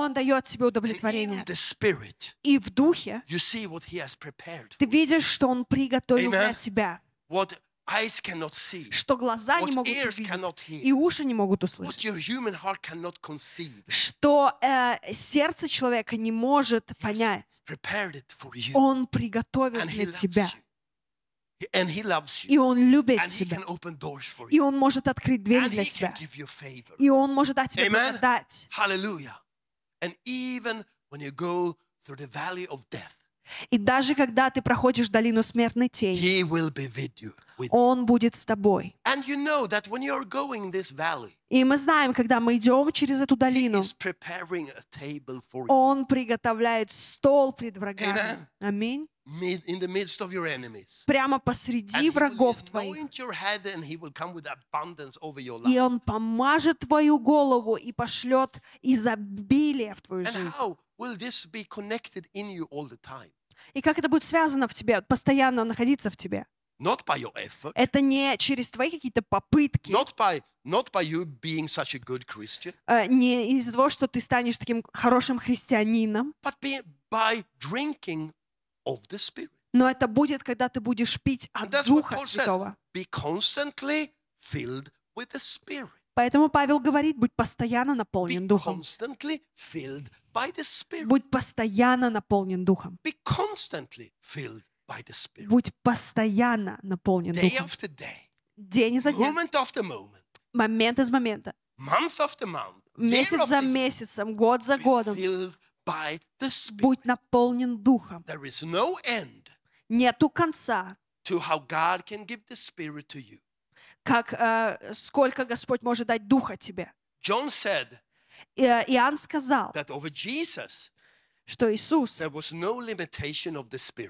Он дает тебе And in удовлетворение. the Spirit, И в духе you see what He has prepared ты for you. видишь, что Он приготовил для Amen. тебя, What eyes cannot see, что глаза не what могут ears увидеть, cannot и hear, уши не могут what услышать, your human heart cannot conceive. что сердце человека не может понять. Prepared it for you. Он приготовил And He для loves тебя, you. And He loves и you. Он любит And He тебя, can open doors for и you. Он может открыть двери And для He can тебя, give you favor. и Он может дать тебе Amen. благодать. Hallelujah. And even when you go through the valley of death, И даже когда ты проходишь долину смертной тени, He will be with you. Он будет с тобой. And you know that when you're going this valley, И мы знаем, когда мы идем через эту He долину, is preparing a table for you. Он приготовляет стол пред врагами. Amen. Аминь. In the midst of your enemies. Прямо And посреди He will врагов твоих. anoint your head and He will come with abundance over your И life. Он помажет твою голову и пошлет изобилие в твою And жизнь. how will this be connected in you all the time? И как это будет связано в тебе, постоянно находиться в тебе? Not by your effort, Это не через твои какие-то попытки, not by you being such a good Christian, не из-за того, что ты станешь таким хорошим христианином, but by drinking of the Spirit. но это будет, когда ты будешь пить And от that's what Духа Paul says. Святого. Be constantly filled with the Spirit. Поэтому Павел говорит, будь постоянно наполнен Be Духом. constantly filled by the Spirit. Будь постоянно наполнен Духом. Be constantly filled by the Spirit. Будь постоянно наполнен Day Духом. after day, День за днем, moment after moment, момент из момента, month after month, year месяц за after year, месяцем, год за be годом. filled by the Spirit. Будь наполнен Духом. There is no end Нету конца, to how God can give the Spirit to you. как сколько Господь может дать Духа тебе. John said Иоанн сказал, that over Jesus, что Иисус, there was no limitation of the Spirit.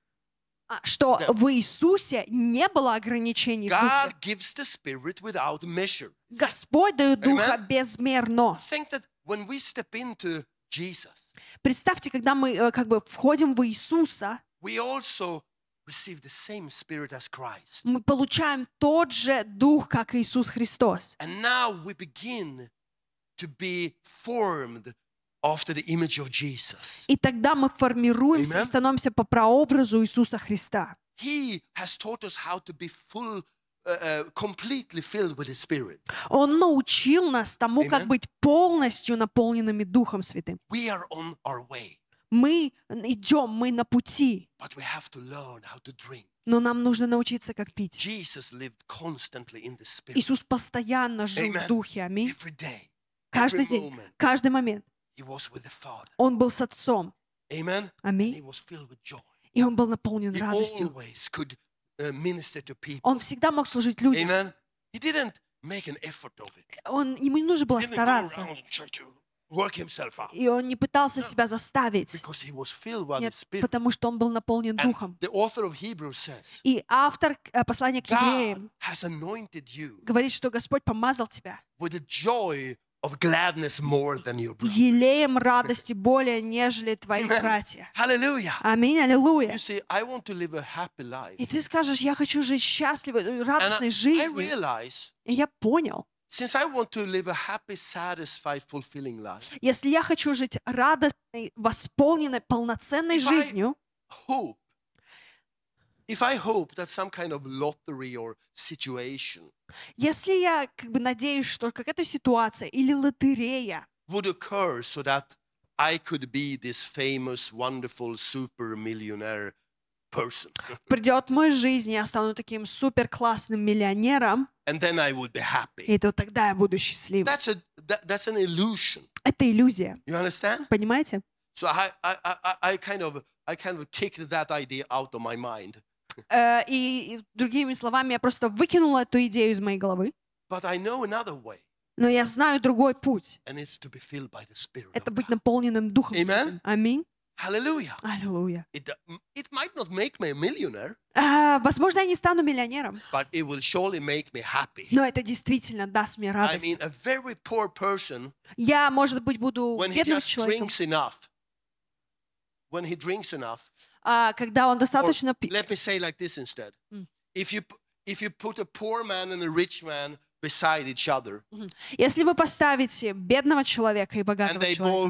что в Иисусе не было ограничений в Духе. God gives the Spirit without measure. Господь дает Духа Amen. безмерно. Think that when we step into Jesus, Представьте, когда мы как бы входим в Иисуса, we also receive the same Spirit as Christ. мы получаем тот же Дух, как Иисус Христос. And now we begin to be formed after the image of Jesus. И тогда мы формируемся Amen. и становимся по прообразу Иисуса Христа. He has taught us how to be completely filled with the Spirit. Он научил нас тому, как Amen. быть полностью наполненными Духом Святым. We are on our way, Мы идем, мы на пути, but we have to learn how to drink. но нам нужно научиться, как пить. Jesus lived constantly in the Spirit. Иисус постоянно жил Amen. в Духе, аминь. Every day, Каждый every день, moment, каждый момент. He was with the Father. Он был с Отцом, Amen. And аминь. He was filled with joy. И он был наполнен He радостью. always could minister to people. Он всегда мог служить людям. Amen. He didn't make an effort of it. Ему не нужно было He didn't go стараться. around and try to work himself out. И он не пытался себя заставить. Because he was filled by the Нет, Spirit. потому что он был наполнен And Духом. the author of Hebrews says, И автор послания к God евреям has anointed you говорит, что Господь помазал тебя with the joy of gladness more than your brother. елеем радости более, нежели твои Amen. братья. Hallelujah. Аминь, аллилуйя. You see, I want to live a happy life. И ты скажешь, я хочу жить счастливой, And радостной I жизнью. realize, И я понял, since I want to live a happy, satisfied, fulfilling life, если я хочу жить радостной, восполненной, полноценной If I- жизнью, if I hope that some kind of lottery or situation если я как бы надеюсь, что какая-то ситуация или лотерея would occur so that I could be this famous, wonderful, super millionaire person, придет в мою жизнь, я стану таким супер классным миллионером, and then I would be happy. и то тогда я буду счастливым. That's an illusion. Это иллюзия, You understand? понимаете? So I kind of kicked that idea out of my mind. И другими словами, я просто выкинула эту идею из моей головы, But I know another way, но я знаю другой путь. and it's to be filled by the Spirit. Это of быть God. наполненным Духом Amen. Святым. Аминь. Hallelujah. Аллилуйя. It might not make me a millionaire, Возможно, я не стану миллионером, but it will surely make me happy. но это действительно даст мне I радость. mean, a very poor person, Я, может быть, буду when he бедным just человеком, drinks enough, когда он or достаточно... let me say like this instead. If you put a poor man and a rich man beside each other, Если вы поставите бедного человека и and богатого they человека,